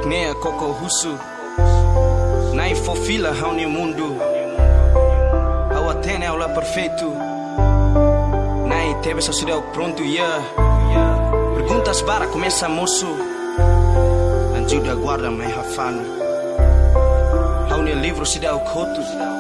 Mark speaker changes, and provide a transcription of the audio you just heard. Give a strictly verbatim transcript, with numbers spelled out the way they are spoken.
Speaker 1: Nea koko husu Nai fofila hauni mundo Ao atene ao lá perfeito Nai teve só sudah pronto yeah. Perguntas para começa moço Anjuda guarda mai hafano Hauni livro se dá o coto